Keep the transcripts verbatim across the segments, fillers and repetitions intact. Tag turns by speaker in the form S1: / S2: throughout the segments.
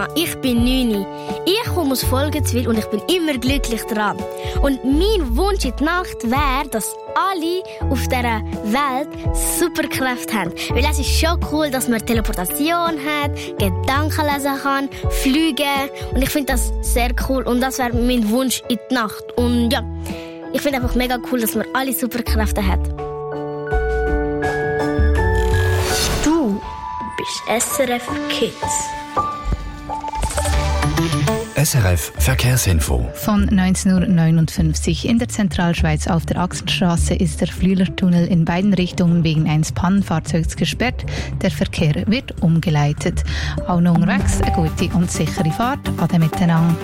S1: Anna, ich bin neun. Ich komme aus Folgenzwil und ich bin immer glücklich dran. Und mein Wunsch in der Nacht wäre, dass alle auf dieser Welt Superkräfte haben. Weil es ist schon cool, dass man Teleportation hat, Gedanken lesen kann, fliegen. Und ich finde das sehr cool und das wäre mein Wunsch in der Nacht. Und ja, ich finde einfach mega cool, dass man alle Superkräfte hat. Du bist S R F Kids.
S2: S R F Verkehrsinfo.
S3: Von neunzehn Uhr neunundfünfzig in der Zentralschweiz auf der Achsenstraße ist der Flüelertunnel in beiden Richtungen wegen eines Pannenfahrzeugs gesperrt. Der Verkehr wird umgeleitet. Auch noch unterwegs eine gute und sichere Fahrt. Ade miteinander.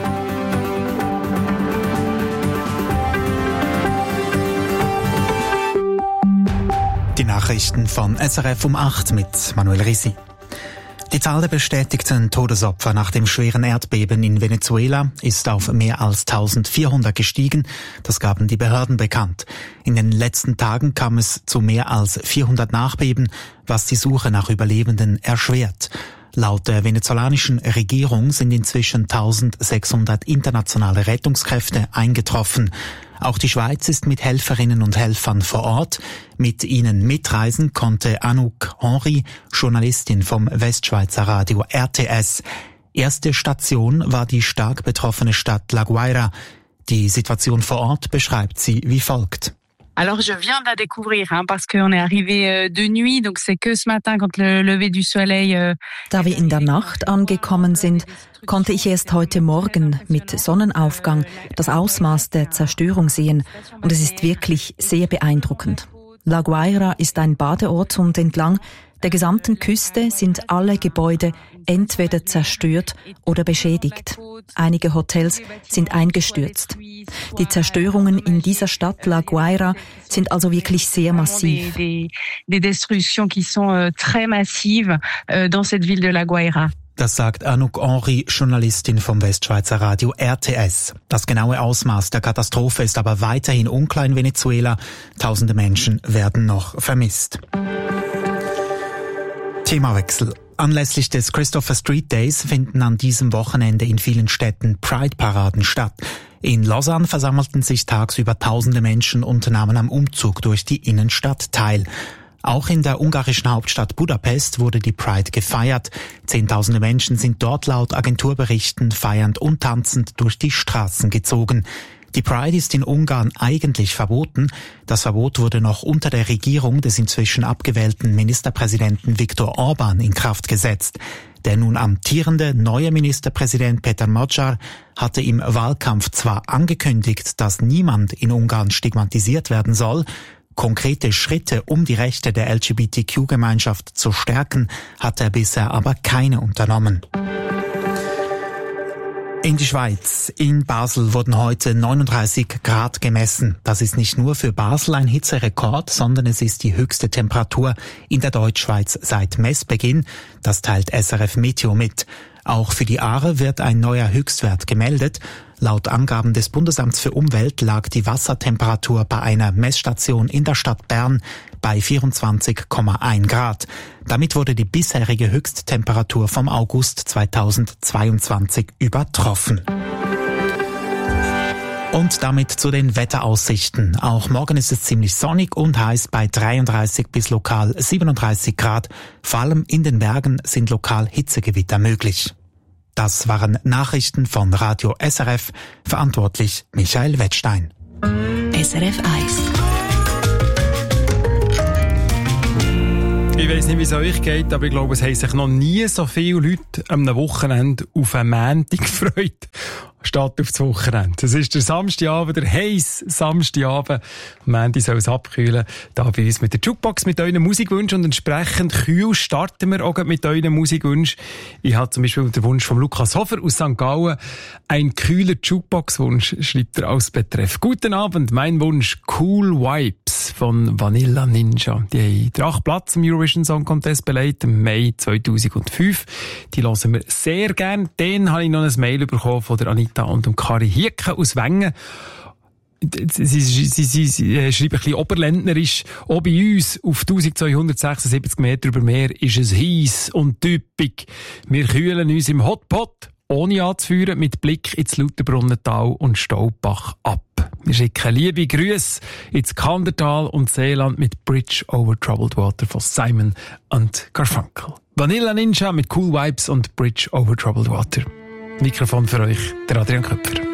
S4: Die Nachrichten von S R F um acht mit Manuel Risi. Die Zahl der bestätigten Todesopfer nach dem schweren Erdbeben in Venezuela ist auf mehr als eintausendvierhundert gestiegen. Das gaben die Behörden bekannt. In den letzten Tagen kam es zu mehr als vierhundert Nachbeben, was die Suche nach Überlebenden erschwert. Laut der venezolanischen Regierung sind inzwischen eintausendsechshundert internationale Rettungskräfte eingetroffen. Auch die Schweiz ist mit Helferinnen und Helfern vor Ort. Mit ihnen mitreisen konnte Anouk Henry, Journalistin vom Westschweizer Radio R T S. Erste Station war die stark betroffene Stadt La Guaira. Die Situation vor Ort beschreibt sie wie folgt.
S5: Alors je viens de la découvrir hein, parce qu'on est arrivé de nuit, donc c'est que ce matin quand le lever du soleil. Euh,
S6: da wir in der Nacht angekommen sind, konnte ich erst heute Morgen mit Sonnenaufgang das Ausmaß der Zerstörung sehen und es ist wirklich sehr beeindruckend. La Guaira ist ein Badeort und entlang der gesamten Küste sind alle Gebäude entweder zerstört oder beschädigt. Einige Hotels sind eingestürzt. Die Zerstörungen in dieser Stadt La Guaira sind also wirklich sehr massiv.
S5: Des destructions qui sont très massives dans cette ville de La Guaira.
S4: Das sagt Anouk Henry, Journalistin vom Westschweizer Radio R T S. Das genaue Ausmaß der Katastrophe ist aber weiterhin unklar in Venezuela. Tausende Menschen werden noch vermisst. Themawechsel. Anlässlich des Christopher Street Days finden an diesem Wochenende in vielen Städten Pride-Paraden statt. In Lausanne versammelten sich tagsüber tausende Menschen und nahmen am Umzug durch die Innenstadt teil. Auch in der ungarischen Hauptstadt Budapest wurde die Pride gefeiert. Zehntausende Menschen sind dort laut Agenturberichten feiernd und tanzend durch die Straßen gezogen. Die Pride ist in Ungarn eigentlich verboten. Das Verbot wurde noch unter der Regierung des inzwischen abgewählten Ministerpräsidenten Viktor Orbán in Kraft gesetzt. Der nun amtierende neue Ministerpräsident Peter Magyar hatte im Wahlkampf zwar angekündigt, dass niemand in Ungarn stigmatisiert werden soll, konkrete Schritte, um die Rechte der L G B T Q-Gemeinschaft zu stärken, hat er bisher aber keine unternommen. In die Schweiz. In Basel wurden heute neununddreißig Grad gemessen. Das ist nicht nur für Basel ein Hitzerekord, sondern es ist die höchste Temperatur in der Deutschschweiz seit Messbeginn. Das teilt S R F Meteo mit. Auch für die Aare wird ein neuer Höchstwert gemeldet. Laut Angaben des Bundesamts für Umwelt lag die Wassertemperatur bei einer Messstation in der Stadt Bern bei vierundzwanzig Komma eins Grad. Damit wurde die bisherige Höchsttemperatur vom August zweitausendzweiundzwanzig übertroffen. Und damit zu den Wetteraussichten. Auch morgen ist es ziemlich sonnig und heiß bei dreiunddreißig bis lokal siebenunddreißig Grad. Vor allem in den Bergen sind lokal Hitzegewitter möglich. Das waren Nachrichten von Radio S R F. Verantwortlich Michael Wettstein.
S7: S R F eins.
S8: Ich weiss nicht, wie es euch geht, aber ich glaube, es haben sich noch nie so viele Leute am Wochenende auf einen Montag gefreut, statt auf das Wochenende. Es ist der Samstagabend, der heiß Samstagabend. Am Montag soll es abkühlen. Da bei uns mit der Jukebox, mit euren Musikwünschen und entsprechend kühl starten wir auch mit euren Musikwünschen. Ich habe zum Beispiel den Wunsch von Lukas Hofer aus Sankt Gallen. Ein kühler Jukebox-Wunsch, schreibt er als Betreff. Guten Abend, mein Wunsch Cool Vibes von Vanilla Ninja. Die haben den achten Platz im Eurovision Song Contest belegt, im Mai zweitausendfünf. Die hören wir sehr gern. Dann habe ich noch ein Mail bekommen von der Anita und dem Kari Hieke aus Wengen. sie, sie, sie, sie, sie schreiben ein bisschen oberländnerisch. Auch bei uns auf eintausendzweihundertsechsundsiebzig Meter über Meer ist es heiss und typisch. Wir kühlen uns im Hotpot, ohne anzuführen, mit Blick ins Lauterbrunnental und Staubach ab. Wir schicken liebe Grüße ins Kandertal und Seeland mit Bridge over Troubled Water von Simon und Garfunkel. Vanilla Ninja mit Cool Vibes und Bridge over Troubled Water. Mikrofon für euch, der Adrian Köpfer.